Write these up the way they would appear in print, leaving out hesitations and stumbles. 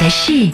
的事。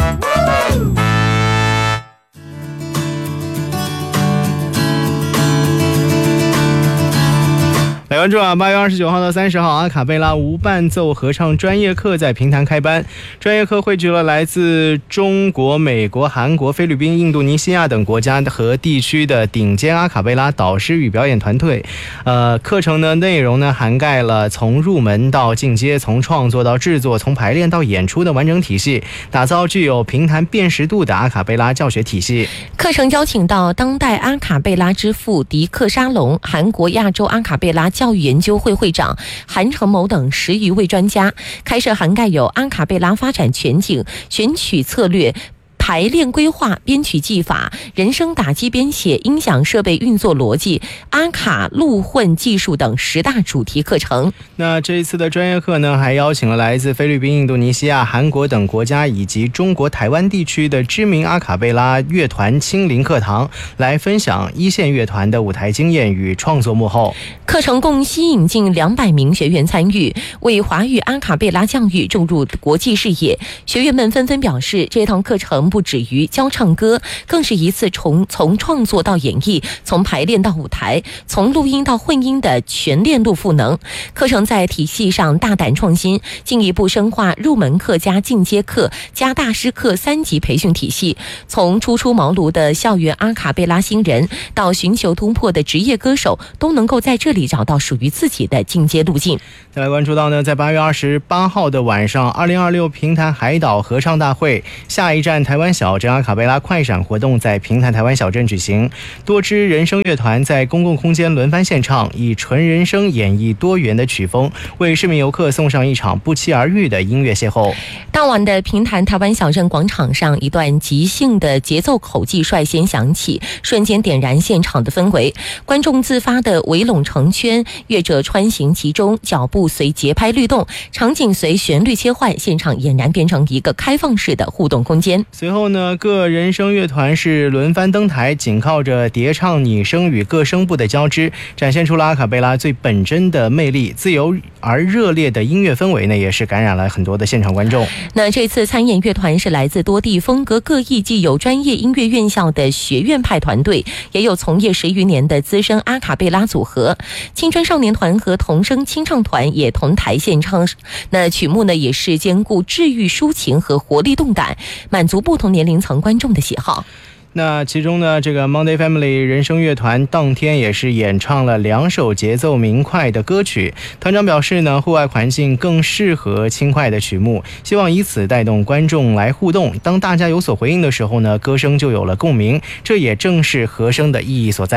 来关注8月29号到30号，阿卡贝拉无伴奏合唱专业课在平潭开班。专业课汇聚了来自中国、美国、韩国、菲律宾、印度尼西亚等国家和地区的顶尖阿卡贝拉导师与表演团队。课程的内容呢，涵盖了从入门到进阶，从创作到制作，从排练到演出的完整体系，打造具有平潭辨识度的阿卡贝拉教学体系。 课程邀请到当代阿卡贝拉之父迪克沙龙、韩国亚洲阿卡贝拉教育研究会会长韩成谋等10余位专家，开设涵盖有阿卡贝拉发展全景、选曲策略、排练规划、编曲技法、人声打击编写、音响设备运作逻辑、阿卡录混技术等10大主题课程。 那这一次的专业课呢，还邀请了来自菲律宾、印度尼西亚、韩国等国家以及中国台湾地区的知名阿卡贝拉乐团亲临课堂，来分享一线乐团的舞台经验与创作幕后。 课程共吸引近200名学员参与，为华语阿卡贝拉教育注入国际视野。学员们纷纷表示，这堂课程不止于教唱歌，更是一次从创作到演绎，从排练到舞台，从录音到混音的全链路赋能。课程在体系上大胆创新，进一步深化入门课加进阶课加大师课3级培训体系，从初出茅庐的校园阿卡贝拉新人到寻求突破的职业歌手，都能够在这里找到属于自己的进阶路径。 再来关注到呢，在8月28号的晚上，2026平潭海岛合唱大会下一站台湾小镇阿卡贝拉快闪活动在平潭台湾小镇举行，多支人声乐团在公共空间轮番献唱，以纯人声演绎多元的曲风，为市民游客送上一场不期而遇的音乐邂逅。 当晚的平潭台湾小镇广场上，一段即兴的节奏口技率先响起，瞬间点燃现场的氛围。观众自发的围拢成圈，乐者穿行其中，脚步随节拍律动，场景随旋律切换，现场俨然变成一个开放式的互动空间。 随后呢，各人声乐团是轮番登台，紧靠着叠唱拟声与各声部的交织，展现出了阿卡贝拉最本真的魅力。自由而热烈的音乐氛围呢，也是感染了很多的现场观众。 那这次参演乐团是来自多地风格各异，既有专业音乐院校的学院派团队，也有从业10余年的资深阿卡贝拉组合。青春少年团和童声清唱团也同台献唱，那曲目呢也是兼顾治愈抒情和活力动感，满足不同年龄层观众的喜好。 那其中呢，这个 Monday Family 人声乐团当天也是演唱了2首节奏明快的歌曲。团长表示呢，户外环境更适合轻快的曲目，希望以此带动观众来互动。当大家有所回应的时候呢，歌声就有了共鸣，这也正是和声的意义所在。